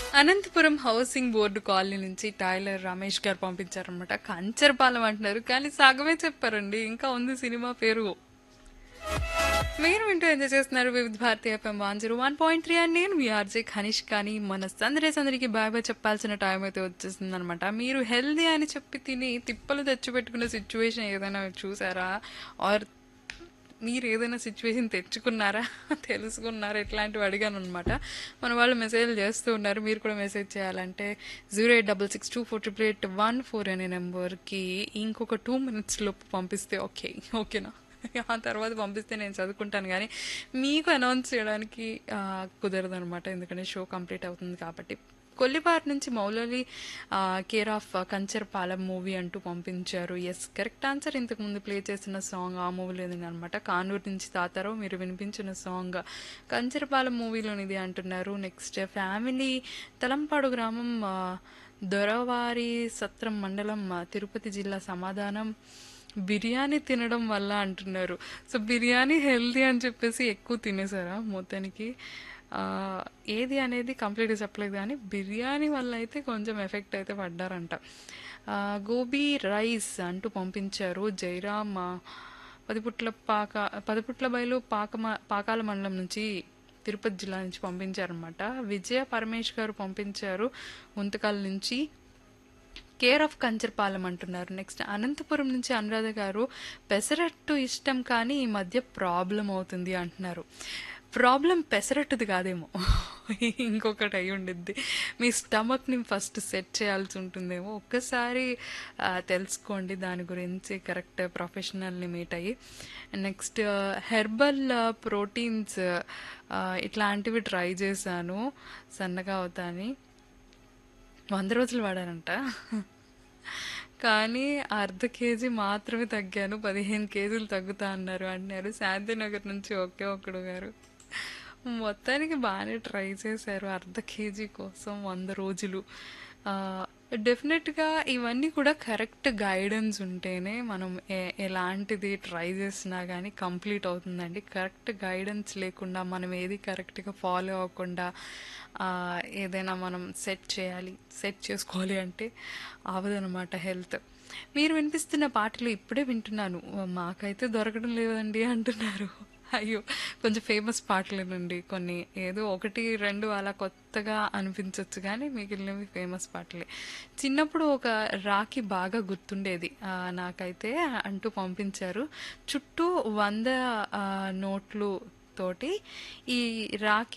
Anantapuram housing board colony నుంచి tailor Ramesh గారు పంపించారనమాట. కంచరపాలెం అంటున్నారు కానీ సగమే చెప్పారండి, ఇంకా ఉంది సినిమా పేరు. మీరు వింటూ ఎంజాయ్ చేస్తున్నారు వివిధ భారతి ఎఫ్ఎం 101.3 అని నేను మీ ఆర్జే ఖనిష్. కానీ మన సందరికి బాయ్ బాయ్ చెప్పాల్సిన టైం అయితే వచ్చేసింది అనమాట. మీరు హెల్దీ అని చెప్పి తిని తిప్పలు తెచ్చిపెట్టుకునే సిచ్యువేషన్ ఏదైనా చూసారా? ఆర్ మీరు ఏదైనా సిచ్యువేషన్ తెచ్చుకున్నారా? తెలుసుకున్నారా? ఇట్లాంటివి అడిగాను అనమాట. మన వాళ్ళు మెసేజ్లు చేస్తూ ఉన్నారు. మీరు కూడా మెసేజ్ చేయాలంటే 08662488814 అనే నెంబర్కి ఇంకొక 2 minutes లోపు పంపిస్తే ఓకే. ఓకేనా? ఆ తర్వాత పంపిస్తే నేను చదువుకుంటాను కానీ మీకు అనౌన్స్ చేయడానికి కుదరదు అనమాట, ఎందుకంటే షో కంప్లీట్ అవుతుంది కాబట్టి. కొల్లిపార్ నుంచి Moulali care of Kancharapalem movie అంటూ పంపించారు. Yes, correct answer. ఇంతకు ముందు ప్లే చేసిన సాంగ్ ఆ మూవీలోనిది అనమాట. కానూరు నుంచి తాతారావు మీరు వినిపించిన సాంగ్ కంచరపాలెం మూవీలోనిది అంటున్నారు. నెక్స్ట్ ఫ్యామిలీ తలంపాడు గ్రామం దొరవారి సత్రం మండలం తిరుపతి జిల్లా. సమాధానం బిర్యానీ తినడం వల్ల అంటున్నారు. సో బిర్యానీ హెల్దీ అని చెప్పేసి ఎక్కువ తినేసారా మొత్తానికి? ఆ, ఏది అనేది కంప్లీట్గా చెప్పలేదు కానీ బిర్యానీ వల్ల అయితే కొంచెం ఎఫెక్ట్ అయితే పడ్డారంట. గోబీ రైస్ అంటూ పంపించారు జైరామ్. పదిపుట్ల బయలు పాకాల మండలం నుంచి తిరుపతి జిల్లా నుంచి పంపించారనమాట. విజయ పరమేష్ గారు పంపించారు గుంతకల్ నుంచి. కేర్ ఆఫ్ కంచర్పాలెం అంటున్నారు. నెక్స్ట్ అనంతపురం నుంచి అనురాధ గారు పెసరట్టు ఇష్టం కానీ ఈ మధ్య ప్రాబ్లం అవుతుంది అంటున్నారు. ప్రాబ్లం పెసరట్టుది కాదేమో, ఇంకొకటి అయి ఉండిద్ది. మీ స్టమక్ని ఫస్ట్ సెట్ చేయాల్సి ఉంటుందేమో. ఒక్కసారి తెలుసుకోండి దాని గురించి, కరెక్ట్ ప్రొఫెషనల్ని మీట్ అయ్యి. నెక్స్ట్ హెర్బల్ ప్రోటీన్స్ ఇట్లాంటివి ట్రై చేశాను సన్నగా అవుతాని. 100 రోజులు వాడారంట కానీ ½ కేజీ మాత్రమే తగ్గాను, 15 కేజీలు తగ్గుతా అన్నారు శాంతినగర్ నుంచి ఒకే ఒక్కడు గారు. మొత్తానికి బాగానే ట్రై చేశారు ½ కేజీ కోసం 100 రోజులు. డెఫినెట్గా ఇవన్నీ కూడా కరెక్ట్ గైడెన్స్ ఉంటేనే మనం ఎలాంటిది ట్రై చేసినా కానీ కంప్లీట్ అవుతుందండి. కరెక్ట్ గైడెన్స్ లేకుండా మనం ఏది కరెక్ట్గా ఫాలో అవ్వకుండా ఏదైనా మనం సెట్ చేసుకోవాలి అంటే అవదనమాట హెల్త్. మీరు వినిపిస్తున్న పాటలు ఇప్పుడే వింటున్నాను, మాకైతే దొరకడం లేదండి అంటున్నారు. అయ్యో, కొంచెం ఫేమస్ పాటలేనండి కొన్ని, ఏదో 1 2 అలా కొత్తగా అనిపించవచ్చు కానీ మిగిలినవి ఫేమస్ పాటలే. చిన్నప్పుడు ఒక రాఖీ బాగా గుర్తుండేది నాకైతే అంటూ పంపించారు. చుట్టూ 100 నోట్లు తోటి ఈ రాఖీ